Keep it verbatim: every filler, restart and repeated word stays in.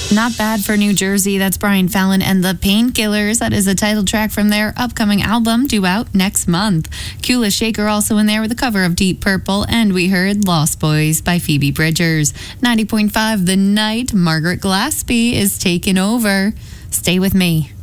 Not Bad for New Jersey. That's Brian Fallon and the Painkillers. That is a title track from their upcoming album due out next month. Kula Shaker also in there with a cover of Deep Purple. And we heard Lost Boys by Phoebe Bridgers. ninety point five The Night, Margaret Glaspie is taking over. Stay with me.